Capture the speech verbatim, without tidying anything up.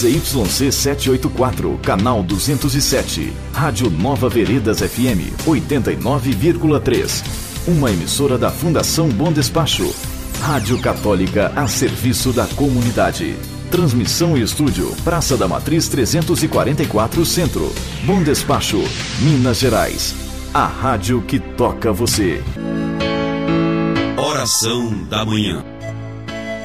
Z Y C setecentos e oitenta e quatro, canal duzentos e sete. Rádio Nova Veredas F M oitenta e nove vírgula três. Uma emissora da Fundação Bom Despacho. Rádio Católica a serviço da comunidade. Transmissão e estúdio, Praça da Matriz trezentos e quarenta e quatro, Centro. Bom Despacho, Minas Gerais. A rádio que toca você. Oração da manhã.